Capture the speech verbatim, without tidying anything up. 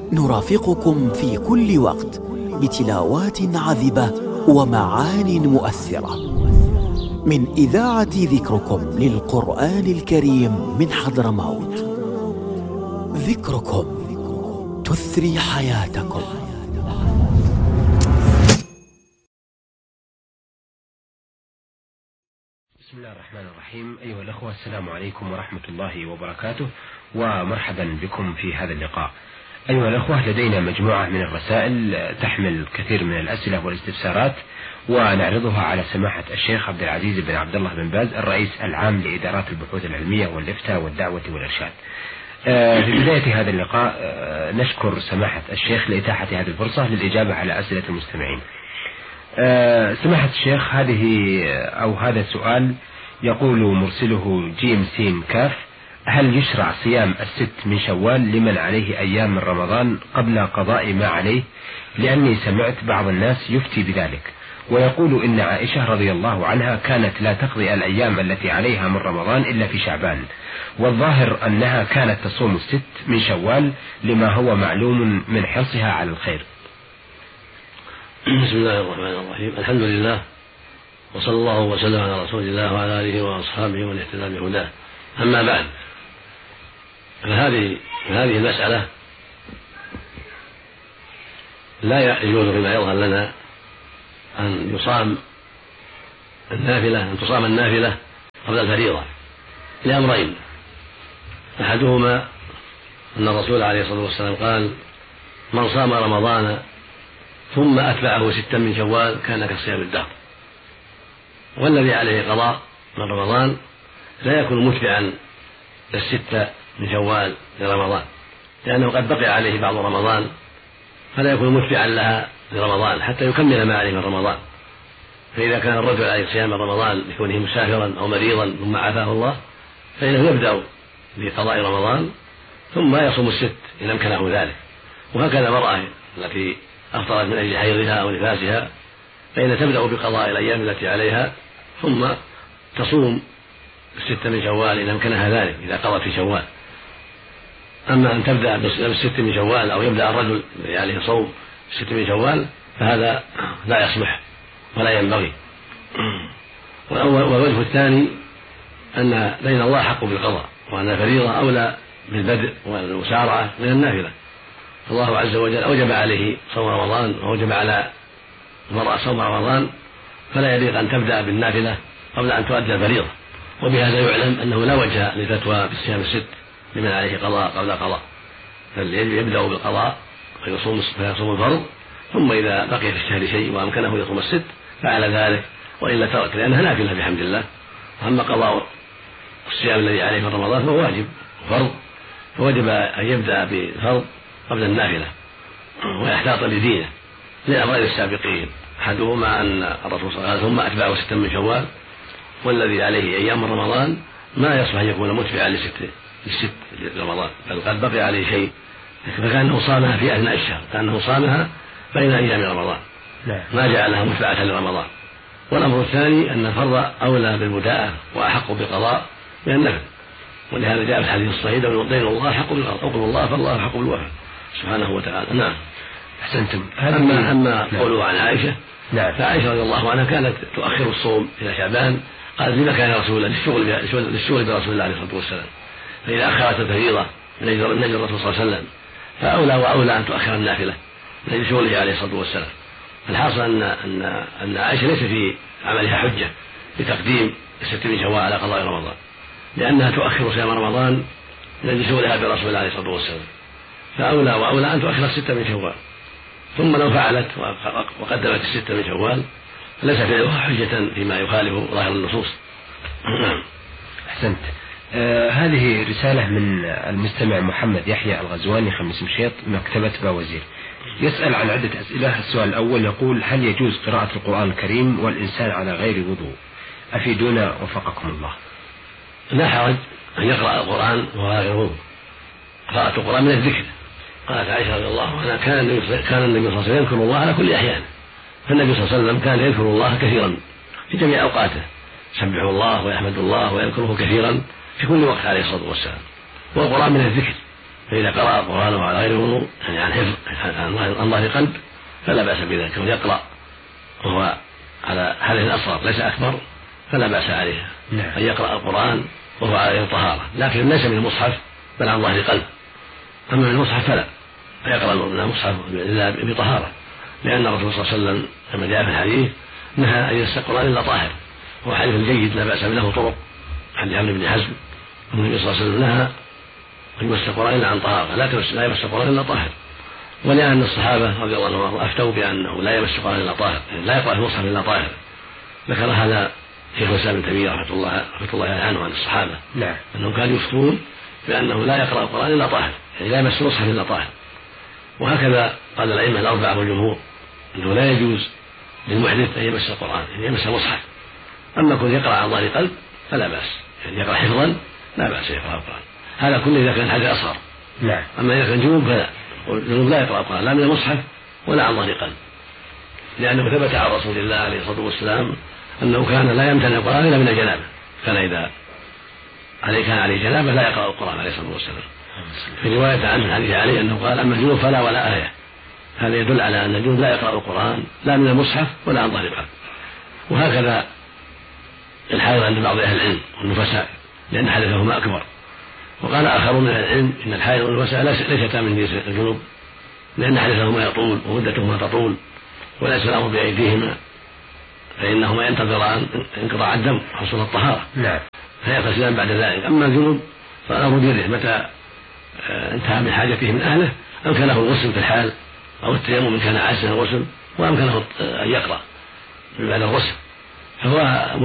نرافقكم في كل وقت بتلاوات عذبة ومعان مؤثرة من إذاعة ذكركم للقرآن الكريم من حضرموت. ذكركم تثري حياتكم. بسم الله الرحمن الرحيم. أيها الأخوة، السلام عليكم ورحمة الله وبركاته، ومرحبا بكم في هذا اللقاء. أيها الأخوة، لدينا مجموعة من الرسائل تحمل كثير من الأسئلة والاستفسارات، ونعرضها على سماحة الشيخ عبد العزيز بن عبد الله بن باز، الرئيس العام لإدارات البحوث العلمية والإفتاء والدعوة والإرشاد. في بداية هذا اللقاء نشكر سماحة الشيخ لإتاحة هذه الفرصة للإجابة على أسئلة المستمعين. سماحة الشيخ، هذه أو هذا السؤال يقول مرسله جيم سين كاف: هل يشرع صيام الست من شوال لمن عليه أيام من رمضان قبل قضاء ما عليه؟ لأني سمعت بعض الناس يفتي بذلك، ويقول إن عائشة رضي الله عنها كانت لا تقضي الأيام التي عليها من رمضان إلا في شعبان، والظاهر أنها كانت تصوم الست من شوال لما هو معلوم من حرصها على الخير. بسم الله الرحمن الرحيم. الحمد لله، وصلى الله وسلم على رسول الله وعلى آله وأصحابه ومن اهتدى بهداه. أما بعد، فهذه هذه المسألة لا يجوز فيما يظهر لنا أن يصام النافلة أن تصام النافلة قبل الفريضة لأمرين: أحدهما أن الرسول عليه الصلاة والسلام قال: من صام رمضان ثم أتبعه ستا من شوال كان كصيام الدهر. والذي عليه قضاء من رمضان لا يكون متبعا للستة من شوال لرمضان، لأنه قد بقي عليه بعض رمضان، فلا يكون متبعا لها لرمضان حتى يكمل ما عليه من رمضان. فإذا كان الرجل عليه صيام رمضان لكونه مسافرا أو مريضا ثم عافاه الله، فإنه يبدأ بقضاء رمضان ثم يصوم الست إن أمكنه ذلك. وهكذا المرأة التي أفطرت من أجل حيضها أو نفاسها، فإن تبدأ بقضاء الأيام التي عليها ثم تصوم الستة من شوال إن أمكنها ذلك إذا قضت في شوال. أما أن تبدأ بالست من شوال أو يبدأ الرجل عليه صوم الست من شوال فهذا لا يصلح ولا ينبغي. والوجه الثاني أن دين الله حق بالقضاء، وأن الفريضة أولى بالبدء والمسارعة من النافلة. الله عز وجل أوجب عليه صوم رمضان وأوجب على المرأة صوم رمضان، فلا يليق أن تبدأ بالنافلة قبل أن تؤدي الفريضة. وبهذا يعلم أنه لا وجه للفتوى بالصيام الست لمن عليه قضاء قبل قضاء، بل يبدأ بالقضاء فيصوم فيصوم الفرض، ثم إذا بقي في الشهر شيء وأمكنه يصوم الست فعل ذلك، وإلا ترك، لأنها نافلة بحمد الله. أما قضاء الصيام الذي عليه من رمضان فهو واجب فرض، فوجب أن يبدأ بالفرض قبل النافلة ويحتاط لدينه لأمرين السابقين: أحدهما أن الرسول صلى الله عليه وسلم ثم أتبعه ستا من شوال، والذي عليه أيام من رمضان ما يصلح أن يكون متبعا لست للست رمضان، بل قد بقي عليه شيء، فكأنه صامها في أثناء الشهر، كأنه صامها بين أيام رمضان، ما جعلها متبعة لرمضان. والأمر الثاني أن الفرض أولى بالبداءة وأحق بالقضاء من النفل، ولهذا جاء في الحديث الصحيح: دين الله حق بالقضاء، أقول الله فالله حق بالوفاء سبحانه وتعالى. نعم. أحسنتم. أما أما قوله عن عائشة، نعم، فعائشة رضي الله عنها كانت تؤخر الصوم إلى شعبان، قالت: لما كان رسول الله للشغل للشغل برسول الله عليه الصلاة والسلام، فإذا أخرت الفريضة من أجل الرسول صلى الله عليه وسلم فأولى وأولى أن تؤخر النافلة من أجل شغله عليه الصلاة والسلام. الحاصل أن أن أن عائشة ليس في عملها حجة بتقديم الست من شوال على قضاء رمضان، لأنها تؤخر صيام رمضان من أجل شغلها برسول الله عليه الصلاة والسلام، فأولى وأولى أن تؤخر الستة من شوال. ثم لو فعلت وقدمت الستة من شوال ليس فعلها حجة فيما يخالف ظاهر النصوص. أحسنت. آه هذه رسالة من المستمع محمد يحيى الغزواني خميس مشيط، مكتبة باوزير، يسأل عن عدة أسئلة. السؤال الأول يقول: هل يجوز قراءة القرآن الكريم والإنسان على غير وضوء؟ أفيدونا وفقكم الله. لا حرج أن يقرأ القرآن وهو غير وضوء. قراءة القرآن من الذكر. قالت عائشة رضي الله عنها: كان النبي صلى الله عليه وسلم يذكر الله على كل أحيان. فالنبي صلى الله عليه وسلم كان يذكر الله كثيرا في جميع أوقاته، يسبح الله ويحمد الله ويذكره كثيرا في كل وقت عليه الصلاة والسلام. والقرآن من الذكر فإذا قرأ قرآنه على غير وضوء يعني عن حفظ عن ظهر قلب فلا بأس بذلك، كون يقرأ وهو على حدث أصغر ليس أكبر فلا بأس عليه أن يقرأ القرآن وهو على غير طهارة، لكن ليس من المصحف بل عن ظهر قلب. أما من المصحف فلا يقرأ من المصحف إلا بطهارة، لأن الرسول صلى الله عليه وسلم كما جاء في الحديث نهى أن يمس القرآن إلا طاهر، وهو حديث جيد لا بأس له طرق عن عمرو بن حزم النبي صلى الله عليه وسلم نهى أن يمس القرآن إلا عن طهارة، لا يمس القرآن إلا طاهر. ولأن الصحابة رضي الله عنهم أفتوا بأنه لا يمس القرآن إلا طاهر، يعني لا يقرأ المصحف إلا طاهر. ذكر هذا شيخ الإسلام ابن تيمية رحمة الله رحمة الله عنه عن الصحابة نعم. أنهم كانوا يفتون بأنه لا يقرأ القرآن إلا طاهر، يعني لا يمس المصحف إلا طاهر. وهكذا قال الأئمة الأربعة والجمهور أنه لا يجوز للمحدث أن يمس القرآن، يعني يمس المصحف. أما كون يقرأ عن ظهر قلب فلا بأس، يعني يقرأ حفظا لا بأس يقرأ القرآن، هذا كله إذا كان حدث أصغر. نعم. أما إذا كان جنوب فلا، والجنوب لا يقرأ القرآن لا من المصحف ولا عن ظهر قلب، لأنه ثبت عن رسول الله عليه الصلاة والسلام أنه كان لا يمتنع القرآن إلا من الجنابة، كان إذا عليه كان عليه جنابة لا يقرأ القرآن عليه الصلاة والسلام. في رواية عن الحديث عليه أنه قال أما الجنوب فلا ولا آية، هذا يدل على أن الجنوب لا يقرأ القرآن لا من المصحف ولا عن ظهر قلب. وهكذا الحائض عند بعض أهل العلم والنفساء لأن حدثهما أكبر. وقال آخرون من أهل العلم إن الحائض والنفساء ليستا من جنس الجنوب، لأن حدثهما يطول ومدتهما تطول وليس الأمر بأيديهما، فإنهما ينتظران انقطاع الدم حصول الطهارة نعم. فيغتسلان بعد ذلك. أما الجنوب فالأمر بيده، متى انتهى من حاجته من أهله أمكنه الغسل في الحال أو التيمم إن كان عاجزا الغسل، وأمكنه أن يقرأ بعد الغسل، فهو